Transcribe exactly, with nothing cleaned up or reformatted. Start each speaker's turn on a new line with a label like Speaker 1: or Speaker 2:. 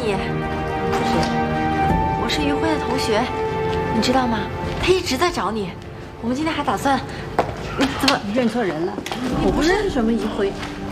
Speaker 1: 你。是谁？我是于辉的同学，你知道吗？他一直在找你。我们今天还打算……你怎么？
Speaker 2: 你认错人了，我不认识什么于辉，